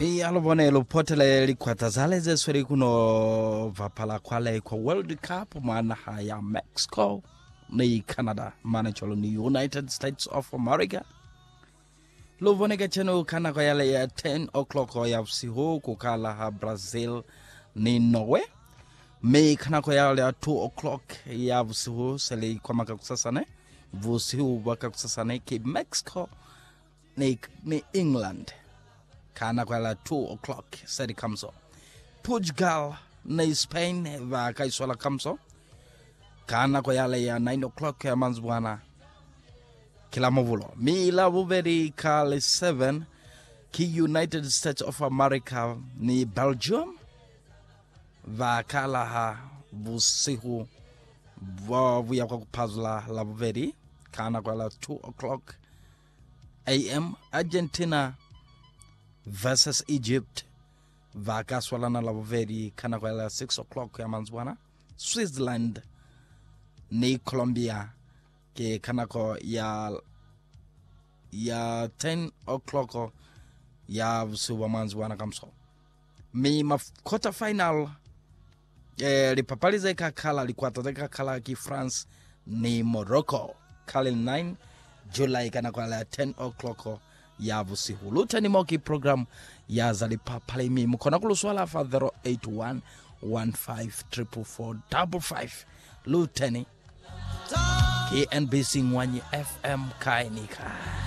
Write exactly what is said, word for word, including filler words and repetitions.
Mi alobone lo potele likwata zale ze sweri kuno vapala kwale kwa World Cup maana ya Mexico ni Canada maana cholo ni United States of America. Lo vonega cheno kana kwa yale ya ten o'clock ya usiku kukala ha Brazil ni Norway. Me kana kwa yale ya two o'clock ya usiku sele kwa maka kusasane. Vusiku waka kusasane ki Mexico ni, ni England. Kana kwa la two o'clock sedi kamso. Portugal na Spain va kaiswala kamso. Kana kwa yale ya nine o'clock ya manzbwana. Kila mavulo. Mi la vuveri kale seven ki United States of America ni Belgium. Va kala ha vusihu vuya kwa kupazula la vuveri. Kana kwa la two o'clock A M Argentina versus Egypt. Vaka swalana la vuveri kana kwa la six o'clock ya manzwana. Switzerland ni Colombia ke kanako ya ya ten o'clock ya vusuwa manzwana kamso. Mi ma quarter final eh, lipapalize kakala likwata deka kala ki France ni Morocco. Kale nine July kanako la ten o'clock ya vusihu. Luteni moki program ya zalipa pale mi mkona kuluswala fa zero eight one one five four four four five five. Luteni K N B C Mwanyi F M Kainika.